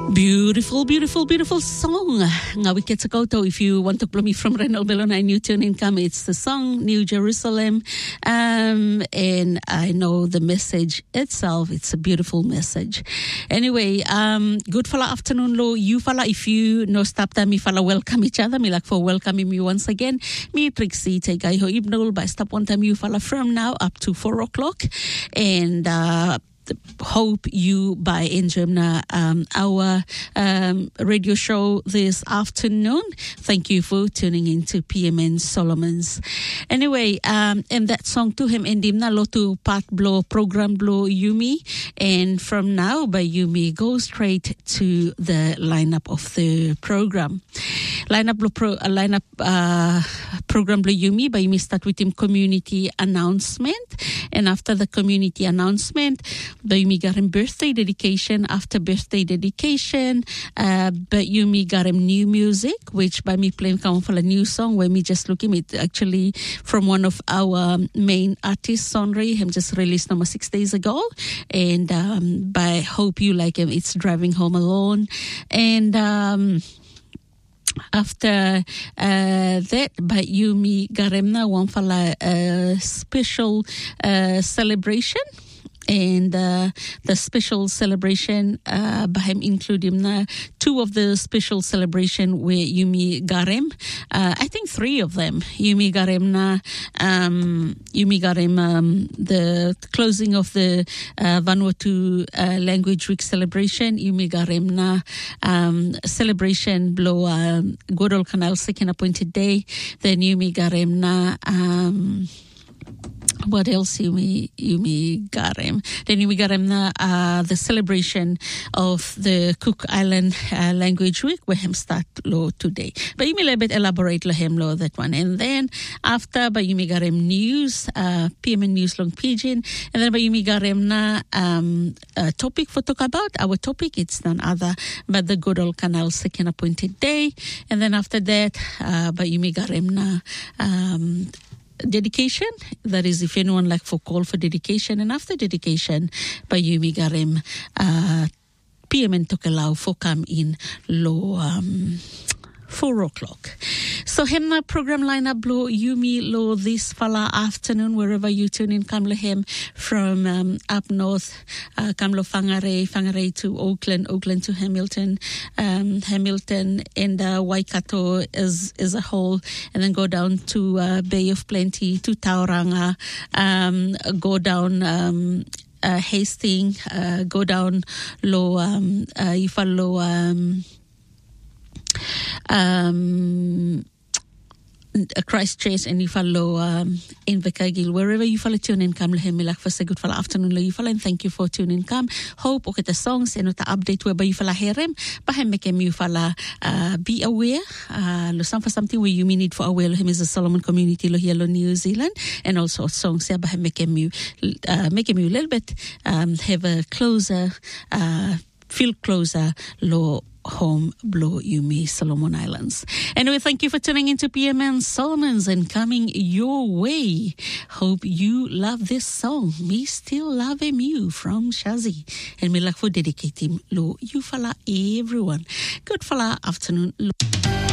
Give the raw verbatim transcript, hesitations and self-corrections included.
Beautiful, beautiful, beautiful song. Nga wicket sa koto. If you want to blow me from Renal Belona New Tune Income, it's the song New Jerusalem. Um, and I know the message itself. It's a beautiful message. Anyway, um, good fala afternoon lo. You fala, if you no stop time, me fala welcome each other. Me like for welcoming me once again. Me Trixie take I ho ibnul by stop one time you fala from now up to four o'clock. And uh hope you by enjoying um, our um, radio show this afternoon. Thank you for tuning in to P M N Solomons. Anyway, um, and that song to him endim na lo to part blow program blow Yumi, and from now by Yumi go straight to the lineup of the program. Lineup blow pro, uh, lineup uh, program blow Yumi by Yumi start with him community announcement, and after the community announcement by Yumi got him birthday dedication. After birthday dedication, uh, but Yumi got him new music, which by me playing come for a new song where me just looking it actually from one of our main artists, Sonri, him just released number six days ago, and um, by hope you like him. It's Driving Home Alone, and um, after uh, that, by Yumi Garemna one fala a special uh, celebration. And uh, the special celebration, uh, by him include him na two of the special celebration where Yumi Garem, uh, I think three of them. Yumi Garem na, um, Yumi Garem, um, the closing of the uh, Vanuatu uh, Language Week celebration. Yumi Garem na um, celebration blow uh, Godol Canal second appointed day. Then Yumi Garem na. Um, What else Yumi Yumi Garem? Then Yumi Garem na uh, the celebration of the Cook Island uh, Language Week where him start lo today. But Yumi a little bit elaborate lo him lo that one. And then after by Yumi Garem news, uh, P M N News Long Pidgin, and then by Yumi Garem na um, a topic for talk about. Our topic it's none other but the Godol Canal second appointed day. And then after that, uh, by Yumi Garem na um, dedication, that is if anyone like for call for dedication, and after dedication by Yumi Garem uh, P M N Tokelau for come in low um, four o'clock. So hemna program lineup blow Yumi lo this fala afternoon wherever you tune in come lo him from um, up north, uh, come lo Whangarei, Whangarei to Auckland, Auckland to Hamilton, um, Hamilton and uh, Waikato as as a whole, and then go down to uh, Bay of Plenty to Tauranga, um, go down um, uh, Hastings, uh, go down lo um, uh, you follow um, um Christchurch, and you follow um, in Invercargill, wherever you follow tune in come lehem milak for say good follow afternoon lo you follow, and thank you for tuning come. Hope okay the songs and the update whereby you follow herem bahem make you follow uh, be aware uh, lo some for something where you need for aware lo him is a Solomon community lo here lo New Zealand, and also songs yeah bahem make you uh, make you a little bit um, have a closer uh, feel closer lo home blow Yumi Solomon Islands. Anyway, thank you for tuning into P M N Solomons and coming your way. Hope you love this song. Me still love him you from Shazi, and me like for dedicating lo you fala everyone. Good fala afternoon.